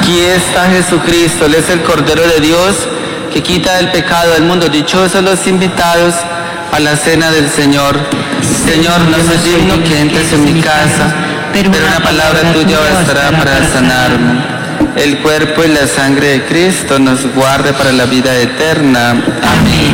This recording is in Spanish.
Aquí está Jesucristo, Él es el Cordero de Dios que quita el pecado del mundo. Dichosos los invitados a la cena del Señor. Señor, no soy digno que entres en mi casa, pero una palabra tuya bastará para sanarme. El cuerpo y la sangre de Cristo nos guarde para la vida eterna. Amén.